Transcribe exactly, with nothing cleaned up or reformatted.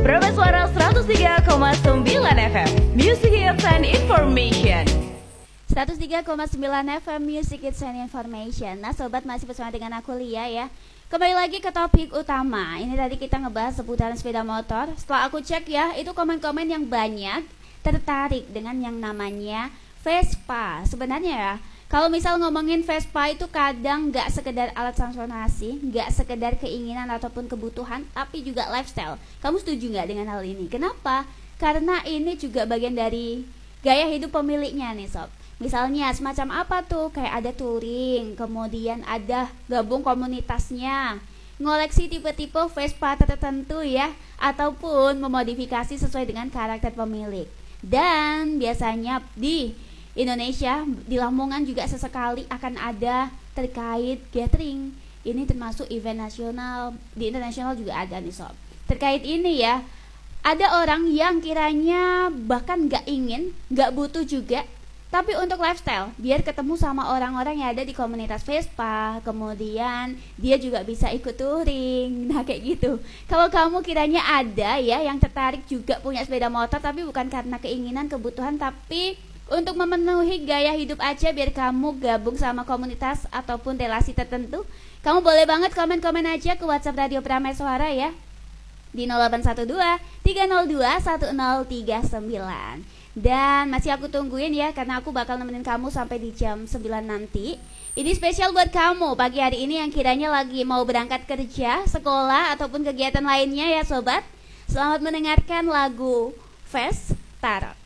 Prima Suara seratus tiga koma sembilan F M, Music Hits and Information. seratus tiga koma sembilan F M Music Hits and Information. Nah sobat, masih bersama dengan aku Lia ya. Kembali lagi ke topik utama. Ini tadi kita ngebahas seputaran sepeda motor. Setelah aku cek ya, itu komen-komen yang banyak tertarik dengan yang namanya Vespa. Sebenarnya ya, kalau misal ngomongin Vespa itu kadang gak sekedar alat transportasi, gak sekedar keinginan ataupun kebutuhan, tapi juga lifestyle. Kamu setuju gak dengan hal ini? Kenapa? Karena ini juga bagian dari gaya hidup pemiliknya nih sob. Misalnya semacam apa tuh, kayak ada touring, kemudian ada gabung komunitasnya, ngoleksi tipe-tipe Vespa tertentu ya, ataupun memodifikasi sesuai dengan karakter pemilik. Dan biasanya di Indonesia, di Lamongan juga sesekali akan ada terkait gathering. Ini termasuk event nasional, di internasional juga ada nih sob. Terkait ini ya, ada orang yang kiranya bahkan gak ingin, gak butuh juga, tapi untuk lifestyle, biar ketemu sama orang-orang yang ada di komunitas Vespa, kemudian dia juga bisa ikut touring, nah kayak gitu. Kalau kamu kiranya ada ya yang tertarik juga punya sepeda motor, tapi bukan karena keinginan, kebutuhan, tapi untuk memenuhi gaya hidup aja, biar kamu gabung sama komunitas ataupun relasi tertentu, kamu boleh banget komen-komen aja ke WhatsApp Radio Prima Suara ya, di nol delapan satu dua tiga nol dua satu nol tiga sembilan. Dan masih aku tungguin ya, karena aku bakal nemenin kamu sampai di jam sembilan nanti. Ini spesial buat kamu pagi hari ini yang kiranya lagi mau berangkat kerja, sekolah, ataupun kegiatan lainnya ya sobat. Selamat mendengarkan lagu Fast Tarot.